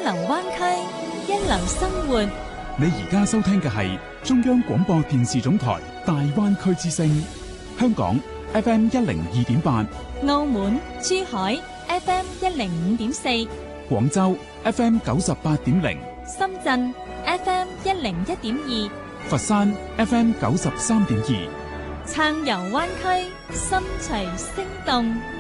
流灣區，一流生活。 你而家收聽嘅係中央廣播電視總台大灣區之聲，香港 FM 102.8， 澳門、珠海 FM 105.4， 廣州 FM 98.0， 深圳 FM 101.2， 佛山 FM 93.2。 撐遊灣區，心隨聲動。